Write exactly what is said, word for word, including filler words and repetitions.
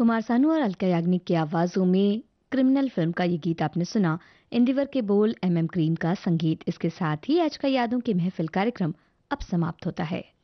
कुमार सानू और अलका याग्निक की आवाज़ों में क्रिमिनल फिल्म का ये गीत आपने सुना। इंदिवर के बोल, एम एम क्रीम का संगीत। इसके साथ ही आज का यादों की महफिल कार्यक्रम अब समाप्त होता है।